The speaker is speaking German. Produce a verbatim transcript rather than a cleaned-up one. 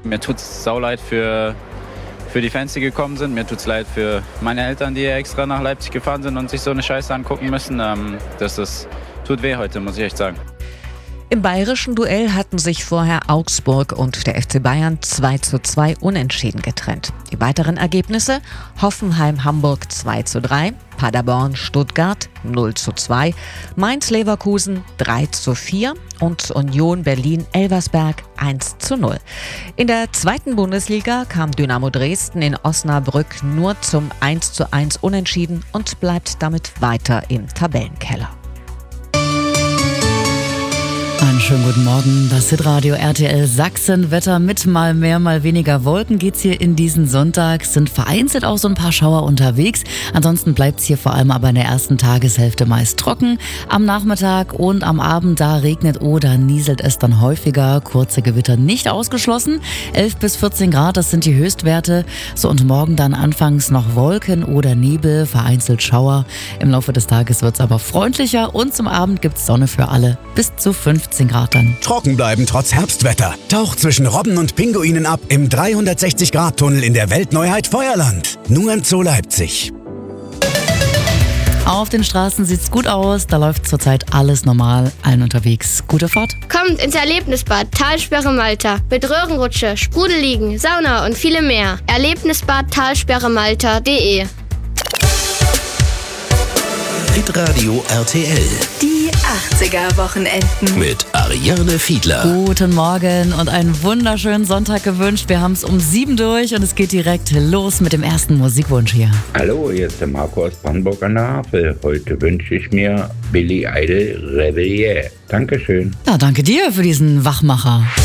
Mir tut's sauleid für, für die Fans, die gekommen sind. Mir tut's leid für meine Eltern, die extra nach Leipzig gefahren sind und sich so eine Scheiße angucken müssen. Ähm, das ist, tut weh heute, muss ich echt sagen. Im bayerischen Duell hatten sich vorher Augsburg und der F C Bayern zwei zu zwei unentschieden getrennt. Die weiteren Ergebnisse: Hoffenheim-Hamburg zwei zu drei, Paderborn-Stuttgart null zu zwei, Mainz-Leverkusen drei zu vier und Union Berlin-Elversberg eins zu null. In der zweiten Bundesliga kam Dynamo Dresden in Osnabrück nur zum eins zu eins Unentschieden und bleibt damit weiter im Tabellenkeller. Einen schönen guten Morgen, das Hitradio R T L Sachsen. Wetter mit mal mehr, mal weniger Wolken geht's hier in diesen Sonntag. Sind vereinzelt auch so ein paar Schauer unterwegs. Ansonsten bleibt's hier vor allem aber in der ersten Tageshälfte meist trocken. Am Nachmittag und am Abend, da regnet oder nieselt es dann häufiger. Kurze Gewitter nicht ausgeschlossen. elf bis vierzehn Grad, das sind die Höchstwerte. So, und morgen dann anfangs noch Wolken oder Nebel, vereinzelt Schauer. Im Laufe des Tages wird's aber freundlicher und zum Abend gibt's Sonne für alle. Bis zu fünfzehn Grad dann. Trocken bleiben trotz Herbstwetter. Taucht zwischen Robben und Pinguinen ab im dreihundertsechzig Grad Tunnel in der Weltneuheit Feuerland. Nur im Zoo Leipzig. Auf den Straßen sieht's gut aus, da läuft zurzeit alles normal, allen unterwegs. Gute Fahrt. Kommt ins Erlebnisbad Talsperre Malta mit Röhrenrutsche, Sprudelliegen, Sauna und viele mehr. Erlebnisbad talsperre malta punkt de. Hitradio R T L. Die achtziger-Wochenenden. Mit Ariane Fiedler. Guten Morgen und einen wunderschönen Sonntag gewünscht. Wir haben es um sieben durch und es geht direkt los mit dem ersten Musikwunsch hier. Hallo, hier ist der Marco aus Brandenburg an der Havel. Heute wünsche ich mir Billy Idol Reveille. Dankeschön. Ja, danke dir für diesen Wachmacher.